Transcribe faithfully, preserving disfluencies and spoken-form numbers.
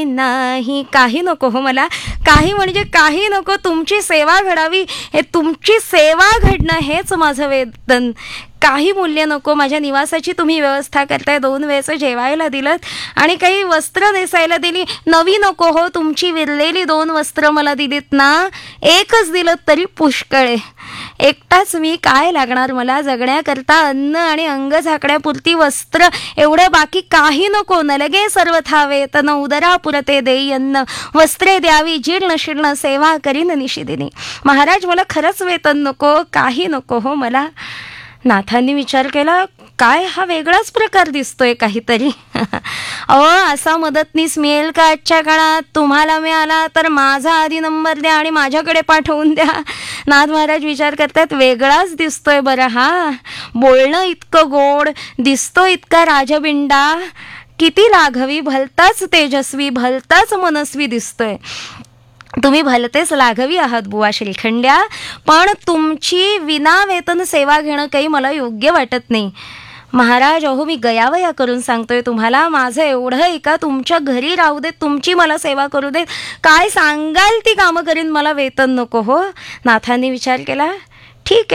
काही नाही, काही नको हो मला, काही म्हणजे काही नको. तुमची सेवा घडावी, हे तुमची सेवा घडणं हेच माझं वेतन. काही मूल्य नको. माझ्या निवासाची तुम्ही व्यवस्था करताय, दोन वेळेचं जेवायला दिलं आणि काही वस्त्र नेसायला दिली. नवी नको हो, तुमची विरलेली दोन वस्त्र मला दिलीत ना, एकच दिलं तरी पुष्कळे. एकटाच मी, काय लागणार मला जगण्याकरता? अन्न आणि अंग झाकण्यापुरती वस्त्र, एवढं बाकी काही नको. नलगे सर्वथा वेतन, उदरा पुरते देई अन्न. वस्त्रे द्यावी जीर्ण शीर्ण, सेवा करीन निशिदिनी. महाराज मला खरंच वेतन नको, काही नको हो मला. नाथांनी विचार केला, काय हा वेगळाच प्रकार दिसतोय काहीतरी. अहो, असा मदतनीस मिळेल का आजच्या काळात? तुम्हाला मिळाला तर माझा आधी नंबर द्या आणि माझ्याकडे पाठवून द्या. नाथ महाराज विचार करतात, वेगळाच दिसतोय बरं हा. बोलणं इतकं गोड, दिसतो इतका राजबिंडा, किती लाघवी, भलताच तेजस्वी, भलताच मनस्वी दिसतोय. तुम्ही भलतेच लाघवी आहात बुवा श्रीखंड्या, पण तुमची विना वेतन सेवा घेणं काही मला योग्य वाटत नाही. महाराज, अहो मी गयावया करून सांगतोय तुम्हाला, माझं एवढं आहे का, तुमच्या घरी राहू देत, तुमची मला सेवा करू देत, काय सांगाल ती कामं करीन, मला वेतन नको हो. नाथांनी विचार केला, ठीक आहे.